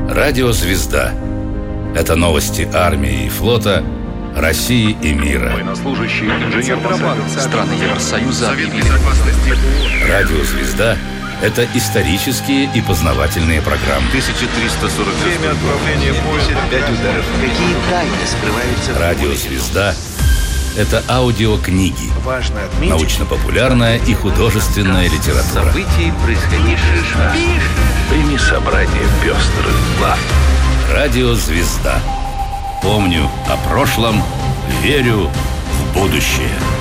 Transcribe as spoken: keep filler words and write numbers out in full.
Радио «Звезда». Это новости армии и флота, России и мира. Военнослужащие, инженер страны Евросоюза объявили. Радио «Звезда» — это исторические и познавательные программы. тысяча триста сорок время отправления поезда. Пять ударов. Какие тайны скрываются? Радио «Звезда» — это аудиокниги, Важно отметить. научно-популярная и художественная литература. Событий, происходивших. Прими собрание пестрых глав. Радио «Звезда». Помню о прошлом, верю в будущее.